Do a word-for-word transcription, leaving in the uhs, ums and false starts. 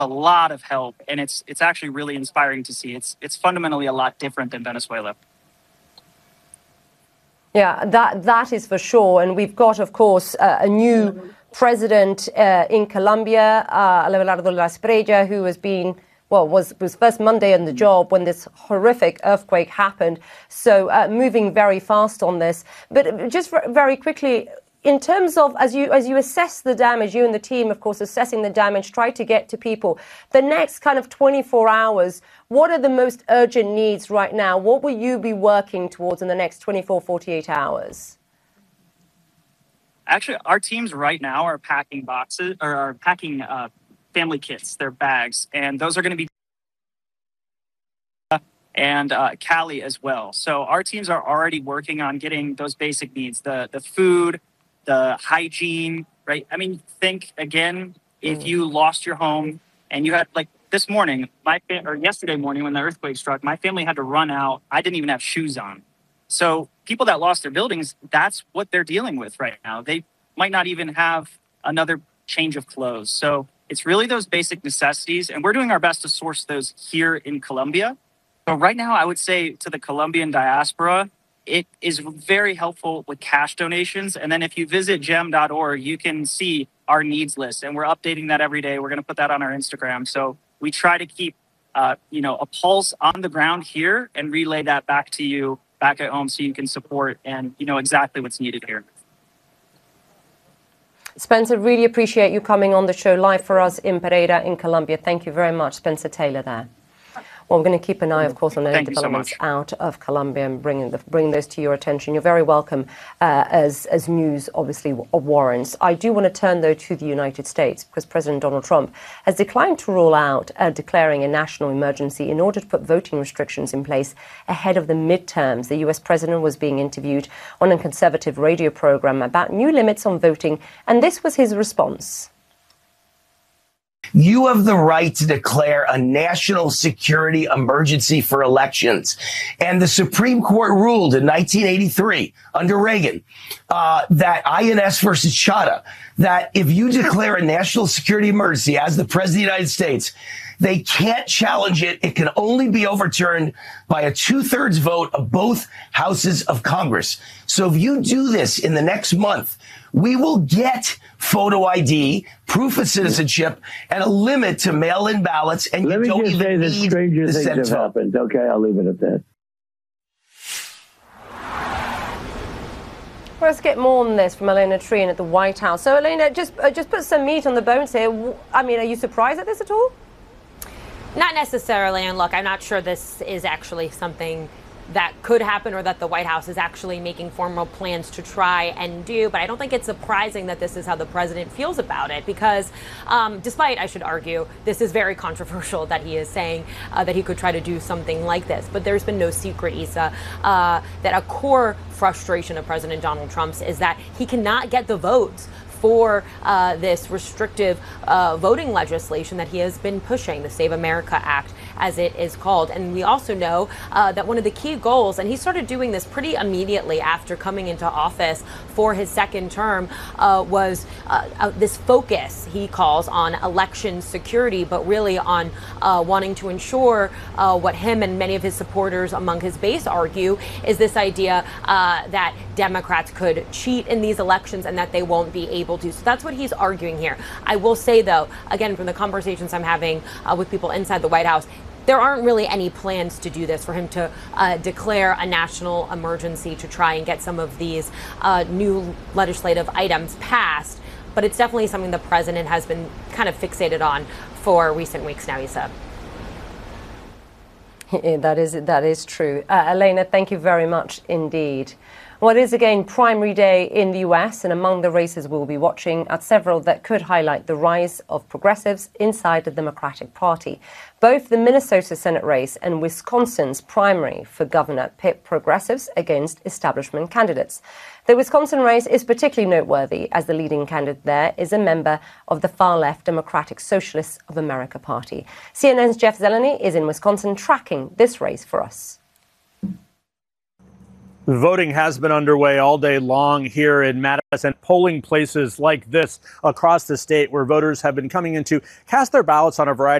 a lot of help, and it's it's actually really inspiring to see. It's it's fundamentally a lot different than Venezuela. Yeah, that that is for sure. And we've got, of course, uh, a new president uh, in Colombia, uh, Abelardo Lasprilla, who has been, well, was was first Monday on the job when this horrific earthquake happened. So uh, moving very fast on this. But just very quickly, in terms of, as you as you assess the damage, you and the team, of course, assessing the damage, try to get to people, the next kind of twenty-four hours, what are the most urgent needs right now? What will you be working towards in the next twenty-four, forty-eight hours? Actually, our teams right now are packing boxes, or are packing uh, family kits, their bags, and those are going to be and uh, Cali as well. So our teams are already working on getting those basic needs, the the food, the hygiene, right? I mean, think again, if you lost your home and you had, like this morning, my fa- or yesterday morning when the earthquake struck, my family had to run out. I didn't even have shoes on. So people that lost their buildings, that's what they're dealing with right now. They might not even have another change of clothes. So it's really those basic necessities, and we're doing our best to source those here in Colombia. But right now, I would say to the Colombian diaspora, it is very helpful with cash donations. And then if you visit gem dot org, you can see our needs list. And we're updating that every day. We're going to put that on our Instagram. So we try to keep, uh, you know, a pulse on the ground here and relay that back to you back at home so you can support and you know exactly what's needed here. Spencer, really appreciate you coming on the show live for us in Pereira in Colombia. Thank you very much, Spencer Taylor there. Well, we're going to keep an eye, of course, on any developments so out of Colombia and bringing, the, bringing those to your attention. You're very welcome uh, as, as news obviously warrants. I do want to turn, though, to the United States because President Donald Trump has declined to rule out uh, declaring a national emergency in order to put voting restrictions in place ahead of the midterms. The U S president was being interviewed on a conservative radio program about new limits on voting, and this was his response. You have the right to declare a national security emergency for elections. And the Supreme Court ruled in nineteen eighty-three under Reagan uh, that I N S versus Chadha, that if you declare a national security emergency as the president of the United States, they can't challenge it. It can only be overturned by a two-thirds vote of both houses of Congress. So if you do this in the next month, we will get photo I D, proof of citizenship, and a limit to mail-in ballots. And Let you me don't just even say that need stranger the things Senate have vote. happened. Okay, I'll leave it at that. Let's get more on this from Elena Trien at the White House. So, Elena, just uh, just put some meat on the bones here. I mean, are you surprised at this at all? Not necessarily. And look, I'm not sure this is actually something that could happen or that the White House is actually making formal plans to try and do. But I don't think it's surprising that this is how the president feels about it, because um, despite, I should argue, this is very controversial that he is saying uh, that he could try to do something like this. But there's been no secret, Issa, uh, that a core frustration of President Donald Trump's is that he cannot get the votes for uh, this restrictive uh, voting legislation that he has been pushing, the Save America Act, as it is called. And we also know uh, that one of the key goals, and he started doing this pretty immediately after coming into office for his second term, uh, was uh, uh, this focus, he calls, on election security, but really on uh, wanting to ensure uh, what him and many of his supporters among his base argue is this idea uh, that Democrats could cheat in these elections and that they won't be able to. So that's what he's arguing here. I will say, though, again, from the conversations I'm having uh, with people inside the White House, there aren't really any plans to do this, for him to uh, declare a national emergency to try and get some of these uh, new legislative items passed. But it's definitely something the president has been kind of fixated on for recent weeks now, Issa. Yeah, that is that is true. Uh, Elena, thank you very much indeed. Well, it is again primary day in the U S, and among the races we'll be watching are several that could highlight the rise of progressives inside the Democratic Party. Both the Minnesota Senate race and Wisconsin's primary for governor pit progressives against establishment candidates. The Wisconsin race is particularly noteworthy as the leading candidate there is a member of the far-left Democratic Socialists of America Party. C N N's Jeff Zeleny is in Wisconsin tracking this race for us. Voting has been underway all day long here in Madison, polling places like this across the state where voters have been coming in to cast their ballots on a variety